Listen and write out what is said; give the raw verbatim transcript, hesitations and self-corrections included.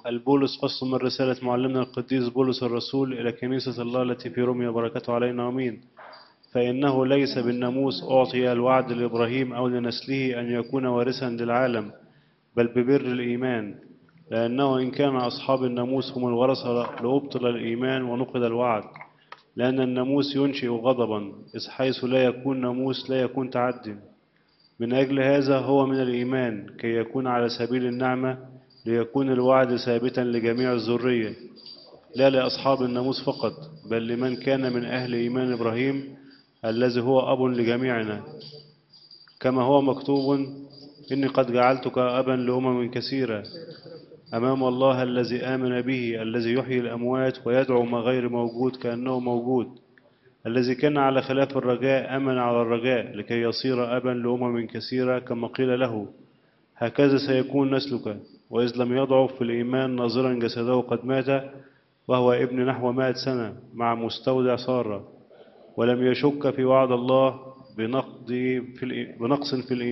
البولس فصل من رسالة معلمنا القديس بولس الرسول إلى كنيسة الله التي في روميا، بركته علينا آمين. فإنه ليس بالناموس أعطي الوعد لإبراهيم أو لنسله أن يكون وارثا للعالم، بل ببر الإيمان، لأنه إن كان أصحاب الناموس هم الورثة لأبطل الإيمان ونقض الوعد، لأن الناموس ينشئ غضبا، إذ حيث لا يكون ناموس لا يكون تعدي. من أجل هذا هو من الإيمان كي يكون على سبيل النعمة، ليكون الوعد ثابتا لجميع الذرية، لا لأصحاب الناموس فقط، بل لمن كان من أهل إيمان إبراهيم الذي هو أب لجميعنا، كما هو مكتوب: إني قد جعلتك أبا لأمم كثيرة، أمام الله الذي آمن به، الذي يحيي الأموات ويدعو ما غير موجود كأنه موجود، الذي كان على خلاف الرجاء أمن على الرجاء لكي يصير أبا لأمم كثيرة، كما قيل له: هكذا سيكون نسلك. وإذ لم يضعف في الإيمان ناظرا جسده قد مات وهو ابن نحو مائة سنة مع مستودع سارة، ولم يشك في وعد الله بنقض في بنقص في الإيمان